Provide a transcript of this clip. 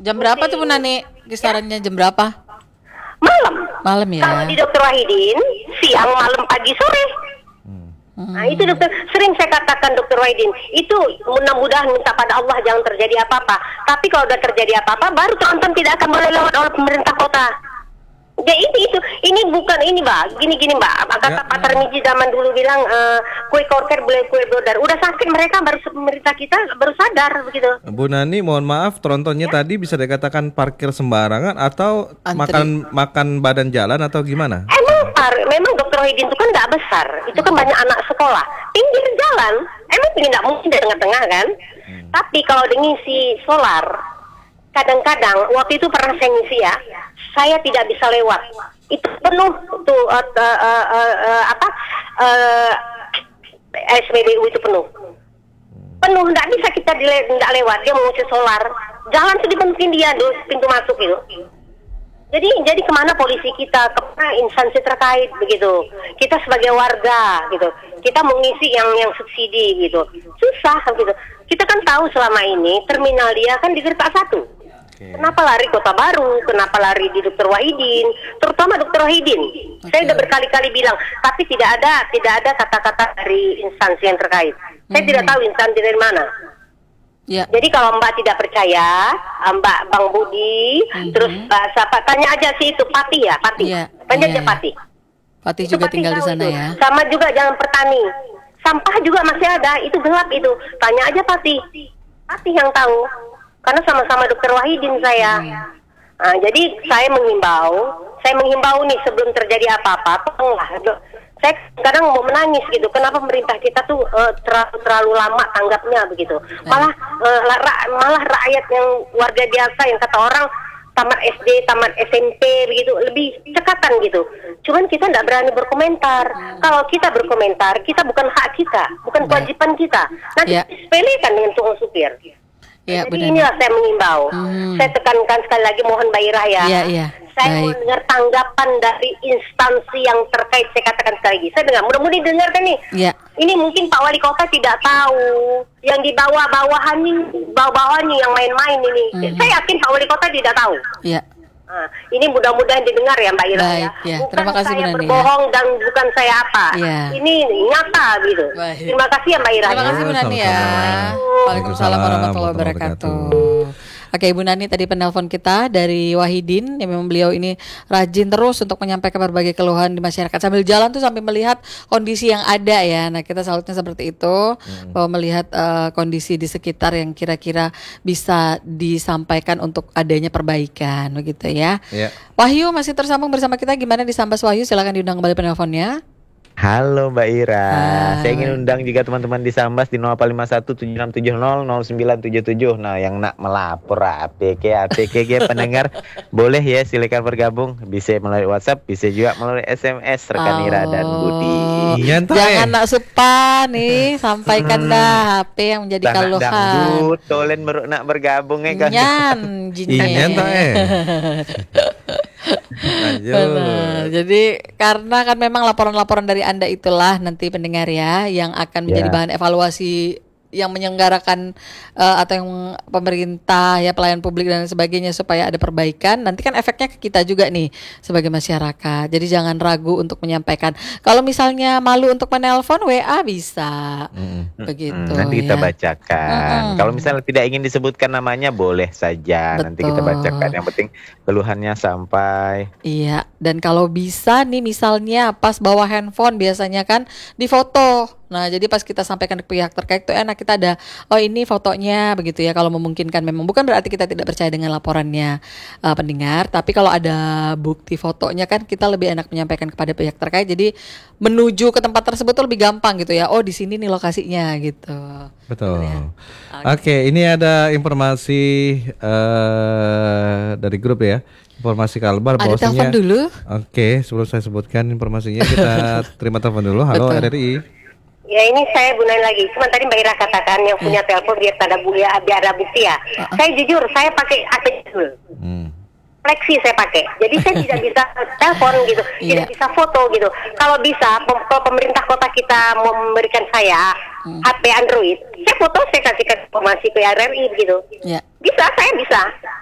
Jam berapa tuh Bu Nani? Kisarannya jam berapa? Malam. Malam ya. Kalau di Dokter Wahidin, siang, malam, pagi, sore. Nah itu dokter, sering saya katakan Dokter Wahidin, itu mudah-mudahan minta pada Allah jangan terjadi apa-apa. Tapi kalau udah terjadi apa-apa, baru tonton tidak akan boleh lewat oleh pemerintah kota. Ya ini bukan ini Mbak, gini Mbak. Kata Pak Tarmizi zaman dulu bilang kue korker boleh kue dodar. Udah sakit mereka baru pemerintah kita baru sadar begitu. Bu Nani, mohon maaf, trontonnya tadi bisa dikatakan parkir sembarangan atau makan badan jalan atau gimana? Memang Dokter Wahidin itu kan nggak besar, itu kan banyak anak sekolah, pinggir jalan. Emang tidak mungkin di tengah-tengah kan? Tapi kalau ngisi solar, kadang-kadang waktu itu pernah saya ngisi ya, saya tidak bisa lewat. Itu penuh tuh SPBU itu penuh, nggak bisa kita nggak lewat. Dia mau ngisi solar, jalan tuh dibentukin dia tuh pintu masuk itu. Jadi kemana polisi kita, kemana instansi terkait begitu? Kita sebagai warga gitu, kita mengisi yang subsidi gitu, susah gitu. Kita kan tahu selama ini terminal dia kan di Gertak 1. Kenapa lari Kota Baru? Kenapa lari di Dokter Wahidin? Terutama Dokter Wahidin. Saya udah berkali-kali bilang, tapi tidak ada kata-kata dari instansi yang terkait. Saya tidak tahu instansi dari mana. Ya. Jadi kalau Mbak tidak percaya, Mbak Bang Budi, terus siapa tanya aja sih itu Pati ya, Pati. Ya, tanya aja Pati. Pati juga Pati tinggal di sana ya. Sama juga Jalan Pertani. Sampah juga masih ada, itu gelap itu. Tanya aja Pati. Pati yang tahu. Karena sama-sama Dokter Wahidin saya. Nah, jadi saya menghimbau nih sebelum terjadi apa-apa, tolonglah. Saya kadang mau menangis gitu. Kenapa pemerintah kita tuh terlalu lama tanggapnya begitu? Malah rakyat yang warga biasa yang kata orang tamat SD, tamat SMP begitu lebih cekatan gitu. Cuman kita tidak berani berkomentar. Kalau kita berkomentar, kita bukan hak kita, bukan kewajiban kita. Nanti sepelekan dengan tukang supir. Ya, jadi inilah saya mengimbau. Saya tekankan sekali lagi, mohon Mbak Ira ya. Saya mau dengar tanggapan dari instansi yang terkait. Saya katakan sekali lagi, saya dengar. Mudah-mudahan dengar kan nih. Ini mungkin Pak Wali Kota tidak tahu. Yang di bawah-bawahnya yang main-main ini. Saya yakin Pak Wali Kota tidak tahu. Nah, ini mudah-mudahan didengar ya Mbak Ira ya. Bukan terima kasih saya berbohong dan bukan saya apa. Ini nyata gitu. Terima kasih ya Mbak Ira. Terima kasih Bu Nani ya. Waalaikumsalam warahmatullahi wabarakatuh. Oke, Ibu Nani tadi penelpon kita dari Wahidin, yang memang beliau ini rajin terus untuk menyampaikan berbagai keluhan di masyarakat sambil jalan tuh, sambil melihat kondisi yang ada ya. Nah, kita salutnya seperti itu, bahwa melihat kondisi di sekitar yang kira-kira bisa disampaikan untuk adanya perbaikan begitu ya. Wahyu masih tersambung bersama kita, gimana di Sambas Wahyu? Silakan diundang kembali penelponnya. Halo Mbak Ira, saya ingin undang juga teman-teman di Sambas di 085176700977. Nah, yang nak melapor APK pendengar boleh ya, silakan bergabung. Bisa melalui WhatsApp, bisa juga melalui SMS rekan Ira dan Budi. Jangan nak supa nih, sampaikan dah HP yang menjadi keluhan. Tolen nak bergabung kan. Benar. Jadi karena kan memang laporan-laporan dari Anda itulah nanti pendengar ya yang akan menjadi bahan evaluasi yang menyelenggarakan atau yang pemerintah ya, pelayan publik dan sebagainya, supaya ada perbaikan. Nanti kan efeknya ke kita juga nih sebagai masyarakat. Jadi jangan ragu untuk menyampaikan. Kalau misalnya malu untuk menelpon, WA bisa. Begitu. Nanti kita bacakan. Kalau misalnya tidak ingin disebutkan namanya, boleh saja. Betul. Nanti kita bacakan. Yang penting keluhannya sampai. Iya. Dan kalau bisa nih misalnya pas bawa handphone biasanya kan difoto. Nah, jadi pas kita sampaikan ke pihak terkait tuh enak, kita ada, oh ini fotonya begitu ya, kalau memungkinkan. Memang bukan berarti kita tidak percaya dengan laporannya pendengar, tapi kalau ada bukti fotonya kan kita lebih enak menyampaikan kepada pihak terkait. Jadi menuju ke tempat tersebut tuh lebih gampang gitu ya. Oh, di sini nih lokasinya gitu. Betul. Ya. Oke, ini ada informasi dari grup ya. Informasi Kalbar bahwasanya. Ada telepon dulu. Oke, sebelum saya sebutkan informasinya, kita terima telepon dulu. Halo RRI. Ya, ini saya gunain lagi. Cuma tadi Mbak Ira katakan yang punya telepon biar ada bukti ya. Saya jujur, saya pakai HP dulu. Flexi saya pakai. Jadi saya tidak bisa telepon gitu, tidak bisa foto gitu. Kalau bisa, pemerintah kota kita mau memberikan saya HP Android, saya foto, saya kasihkan informasi ke RRI begitu. Bisa, saya bisa.